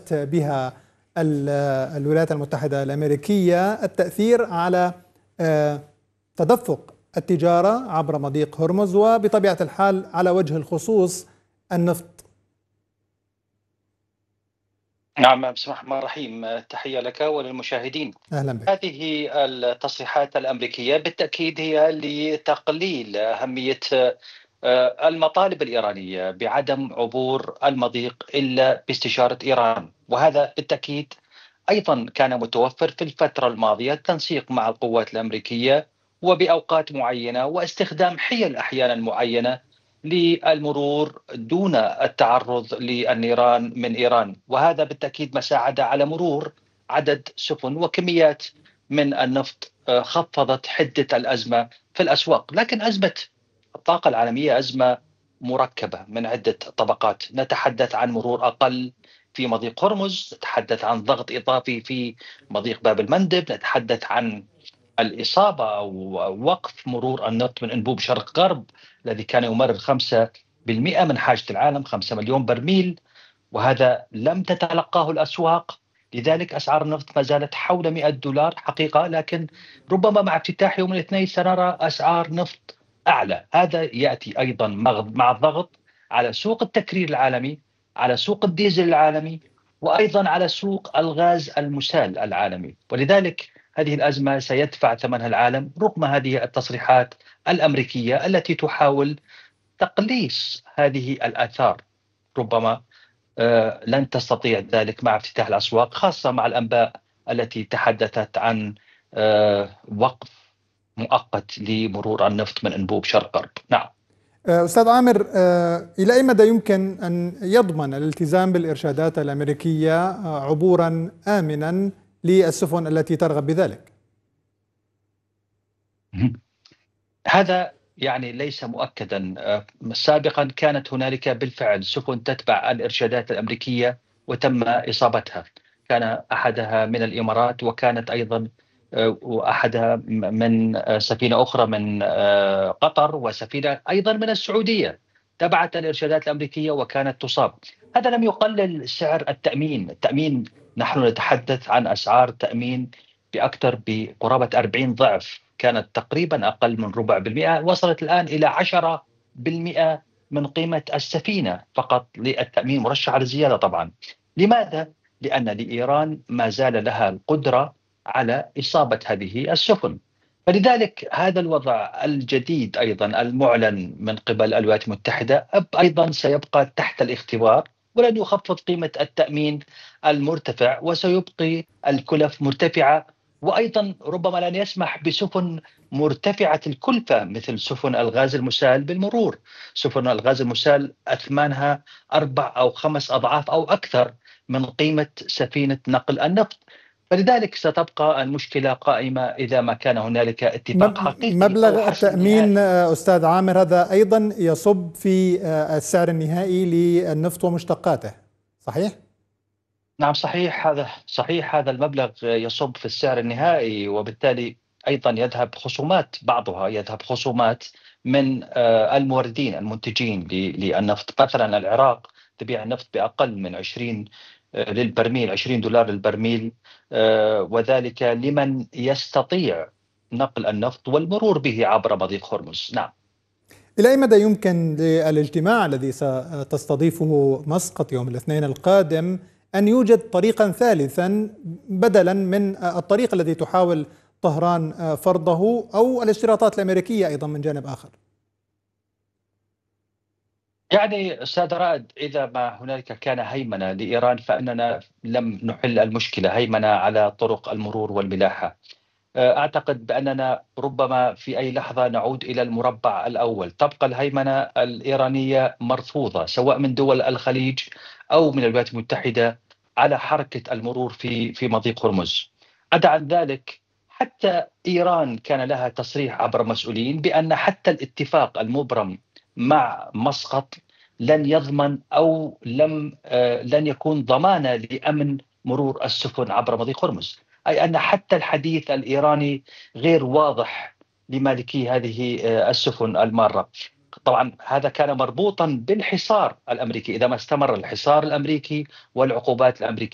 قامت بها الولايات المتحدة الأمريكية التأثير على تدفق التجارة عبر مضيق هرمز، وبطبيعة الحال على وجه الخصوص النفط؟ نعم، بسم الله الرحمن الرحيم. تحية لك وللمشاهدين. أهلا بك. هذه التصريحات الأمريكية بالتأكيد هي لتقليل أهمية المطالب الإيرانية بعدم عبور المضيق إلا باستشارة إيران، وهذا بالتأكيد أيضا كان متوفر في الفترة الماضية، التنسيق مع القوات الأمريكية وبأوقات معينة واستخدام حيل أحيانا معينة للمرور دون التعرض للنيران من إيران، وهذا بالتأكيد ما ساعد على مرور عدد سفن وكميات من النفط، خفضت حدة الأزمة في الأسواق. لكن أزمة الطاقة العالمية أزمة مركبة من عدة طبقات. نتحدث عن مرور أقل في مضيق هرمز، نتحدث عن ضغط إضافي في مضيق باب المندب، نتحدث عن الإصابة أو وقف مرور النفط من أنبوب شرق غرب الذي كان يمرر 5% من حاجة العالم، 5 مليون برميل، وهذا لم تتلقاه الأسواق. لذلك أسعار النفط ما زالت حول $100 حقيقة، لكن ربما مع افتتاح يوم الاثنين سنرى أسعار نفط أعلى. هذا يأتي أيضا مع الضغط على سوق التكرير العالمي، على سوق الديزل العالمي، وأيضا على سوق الغاز المسال العالمي. ولذلك هذه الأزمة سيدفع ثمنها العالم رغم هذه التصريحات الأمريكية التي تحاول تقليص هذه الآثار. ربما لن تستطيع ذلك مع افتتاح الأسواق، خاصة مع الأنباء التي تحدثت عن وقف مؤقت لمرور النفط من أنبوب شرق غرب. نعم أستاذ عامر، إلى أي مدى يمكن أن يضمن الالتزام بالإرشادات الأمريكية عبورا آمنا للسفن التي ترغب بذلك؟ هذا يعني ليس مؤكدا. سابقا كانت هنالك بالفعل سفن تتبع الإرشادات الأمريكية وتم إصابتها، كان أحدها من الإمارات، وكانت أيضا وأحدها من سفينة أخرى من قطر، وسفينة أيضا من السعودية تبعت الإرشادات الأمريكية وكانت تصاب. هذا لم يقلل سعر التأمين. نحن نتحدث عن أسعار تأمين بأكثر بقرابة 40 ضعف، كانت تقريبا أقل من 4%، وصلت الآن إلى 10% من قيمة السفينة فقط للتأمين، مرشح على الزيادة طبعا. لماذا؟ لأن لإيران ما زال لها القدرة على إصابة هذه السفن. فلذلك هذا الوضع الجديد أيضا المعلن من قبل الولايات المتحدة أيضا سيبقى تحت الاختبار، ولن يخفض قيمة التأمين المرتفع، وسيبقي الكلف مرتفعة، وأيضا ربما لن يسمح بسفن مرتفعة الكلفة مثل سفن الغاز المسال بالمرور. سفن الغاز المسال أثمانها 4 أو 5 أضعاف أو أكثر من قيمة سفينة نقل النفط. فلذلك ستبقى المشكلة قائمة إذا ما كان هنالك اتفاق حقيقي. مبلغ التأمين أستاذ عامر هذا أيضا يصب في السعر النهائي للنفط ومشتقاته، صحيح؟ نعم صحيح هذا المبلغ يصب في السعر النهائي، وبالتالي أيضا بعضها يذهب خصومات من الموردين المنتجين للنفط. مثلا العراق تبيع النفط بأقل من 20 للبرميل، $20 للبرميل، وذلك لمن يستطيع نقل النفط والمرور به عبر مضيق هرمز. نعم. إلى أي مدى يمكن للاجتماع الذي ستستضيفه مسقط يوم الاثنين القادم أن يوجد طريقا ثالثا بدلا من الطريق الذي تحاول طهران فرضه، أو الاشتراطات الأمريكية أيضا من جانب آخر؟ يعني أستاذ رائد، إذا ما هنالك كان هيمنة لإيران فإننا لم نحل المشكلة، هيمنة على طرق المرور والملاحة. أعتقد بأننا ربما في أي لحظة نعود إلى المربع الأول. تبقى الهيمنة الإيرانية مرفوضة سواء من دول الخليج أو من الولايات المتحدة على حركة المرور في مضيق هرمز. عدا عن ذلك، حتى إيران كان لها تصريح عبر مسؤولين بأن حتى الاتفاق المبرم مع مسقط لن يضمن أو لن يكون ضمانا لأمن مرور السفن عبر مضيق هرمز، أي أن حتى الحديث الإيراني غير واضح لمالكي هذه السفن المارة. طبعا هذا كان مربوطا بالحصار الأمريكي، إذا ما استمر الحصار الأمريكي والعقوبات الأمريكية